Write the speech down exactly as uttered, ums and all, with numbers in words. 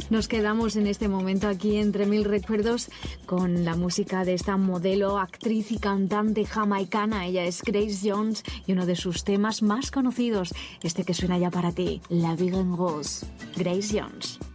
Nos quedamos en este momento aquí entre mil recuerdos con la música de esta modelo, actriz y cantante jamaicana. Ella es Grace Jones y uno de sus temas más conocidos, este que suena ya para ti, La Vie en Rose. Grace Jones.